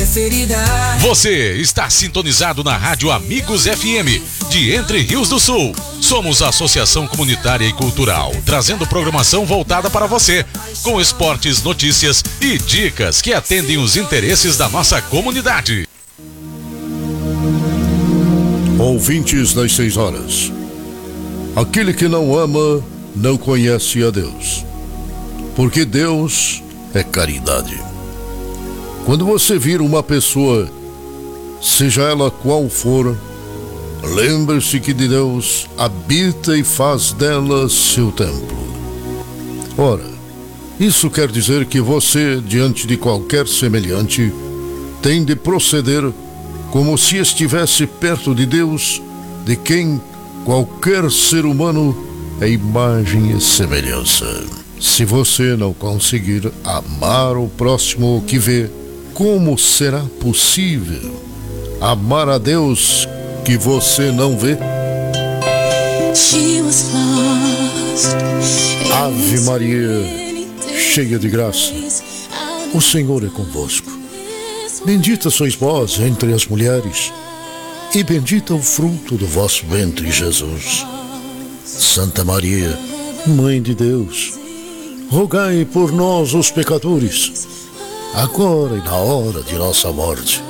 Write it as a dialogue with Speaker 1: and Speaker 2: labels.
Speaker 1: preferida.
Speaker 2: Você está sintonizado na Rádio Amigos FM, de Entre Rios do Sul. Somos a Associação Comunitária e Cultural, trazendo programação voltada para você, com esportes, notícias e dicas que atendem os interesses da nossa comunidade.
Speaker 3: Ouvintes das 6 horas. Aquele que não ama, não conhece a Deus, porque Deus é caridade. Quando você vir uma pessoa, seja ela qual for, lembre-se que de Deus habita e faz dela seu templo. Ora, isso quer dizer que você, diante de qualquer semelhante, tem de proceder como se estivesse perto de Deus, de quem qualquer ser humano é imagem e semelhança. Se você não conseguir amar o próximo que vê, como será possível amar a Deus que você não vê? Ave Maria, cheia de graça, o Senhor é convosco. Bendita sois vós entre as mulheres, e bendito é o fruto do vosso ventre, Jesus. Santa Maria, Mãe de Deus, rogai por nós, os pecadores, agora e na hora de nossa morte.